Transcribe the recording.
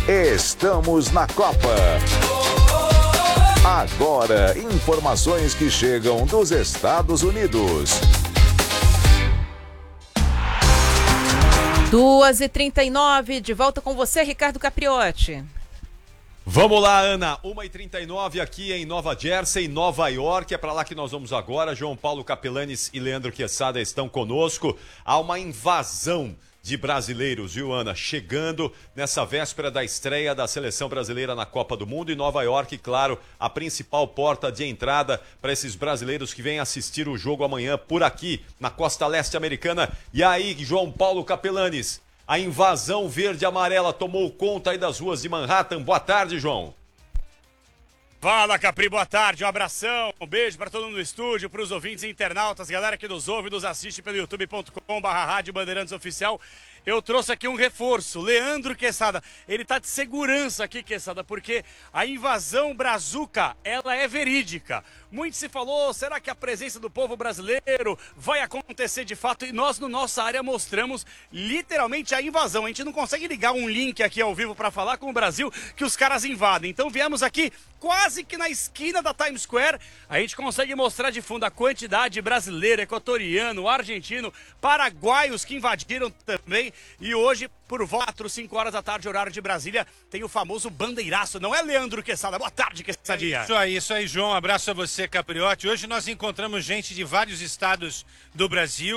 Estamos na Copa. Agora, informações que chegam dos Estados Unidos. 2h39, de volta com você, Ricardo Capriotti. Vamos lá, Ana, 1h39 aqui em Nova Jersey, Nova York, é para lá que nós vamos agora. João Paulo Capelanes e Leandro Quesada estão conosco. Há uma invasão de brasileiros, viu, Ana? Chegando nessa véspera da estreia da seleção brasileira na Copa do Mundo, e Nova York, claro, a principal porta de entrada para esses brasileiros que vêm assistir o jogo amanhã por aqui, na costa leste americana. E aí, João Paulo Capelanes, a invasão verde-amarela tomou conta aí das ruas de Manhattan. Boa tarde, João. Fala, Capri, boa tarde, um abração, um beijo para todo mundo no estúdio, para os ouvintes e internautas, galera que nos ouve e nos assiste pelo youtube.com/Rádio Bandeirantes Oficial. Eu trouxe aqui um reforço, Leandro Quesada, ele tá de segurança aqui, Quesada, porque a invasão brazuca, ela é verídica. Muito se falou, será que a presença do povo brasileiro vai acontecer de fato? E nós, no nossa área, mostramos literalmente a invasão. A gente não consegue ligar um link aqui ao vivo para falar com o Brasil que os caras invadem. Então viemos aqui quase que na esquina da Times Square. A gente consegue mostrar de fundo a quantidade de brasileiro, equatoriano, argentino, paraguaios que invadiram também. E hoje, por 4, 5 horas da tarde, horário de Brasília, tem o famoso bandeiraço. Não é, Leandro Quesada? Boa tarde, Quessadinha. Isso aí, João. Um abraço a você, Capriotti. Hoje nós encontramos gente de vários estados do Brasil.